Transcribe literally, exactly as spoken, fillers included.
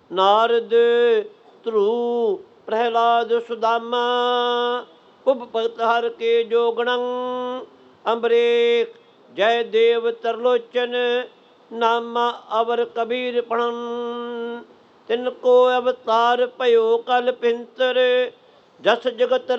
नारद ध्रुव प्रहलाद सुदामा उप भगत हर के जोगणं अम्बरीक जय देव तरलोचन नामा अवर कबीर पढ़न तिनको अवतार भयो कल पिंतर जस जगत